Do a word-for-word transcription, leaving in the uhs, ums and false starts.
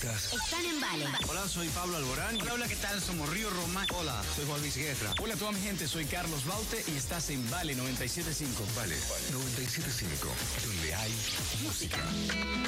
favoritas están en Vale. Hola, soy Pablo Alborán. Hola, hola, ¿qué tal? Somos Río Roma. Hola, soy Juan Luis Guerra. Hola a toda mi gente, soy Carlos Baute y estás en Vale noventa y siete punto cinco. Vale noventa y siete punto cinco, donde hay música.